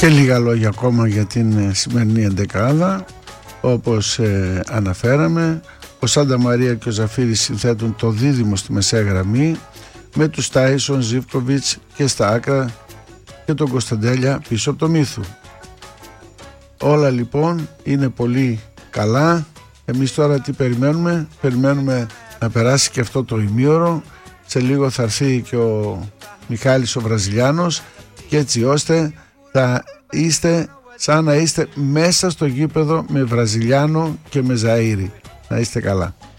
Και λίγα λόγια ακόμα για την σημερινή εντεκάδα. Όπως αναφέραμε, ο Σάντα Μαρία και ο Ζαφύρης συνθέτουν το δίδυμο στη μεσαία γραμμή, με τους Τάισον, Ζίβκοβιτς και στα άκρα και τον Κωνσταντέλια πίσω από το Μύθου. Όλα λοιπόν είναι πολύ καλά. Εμείς τώρα τι περιμένουμε? Περιμένουμε να περάσει και αυτό το ημίωρο. Σε λίγο θα έρθει και ο Μιχάλης ο Βραζιλιάνος, και έτσι ώστε θα είστε σαν να είστε μέσα στο γήπεδο με Βραζιλιάνο και με Ζαΐρι. Να είστε καλά.